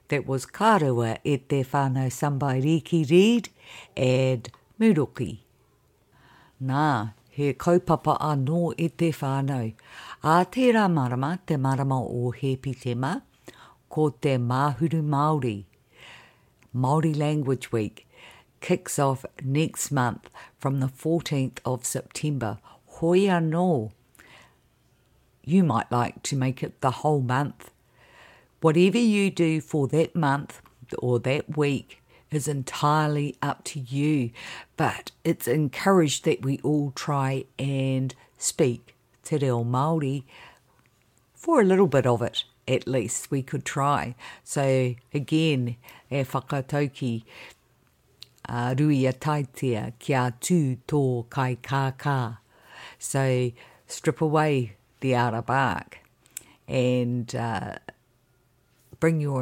That was Kārewa e te whānau Sambai Riki Reid and Muroki. Nā, he kaupapa anō e te whānau. A tērā marama, te marama o Hepitema, ko te Māhuru Māori. Māori Language Week kicks off next month from the 14th of September. Hoi anō. You might like to make it the whole month. Whatever you do for that month or that week is entirely up to you, but it's encouraged that we all try and speak te reo Māori for a little bit of it, at least we could try. So again, e whakatauki, rui a taitea kia tū tō kai kākā. So strip away the outer bark and bring your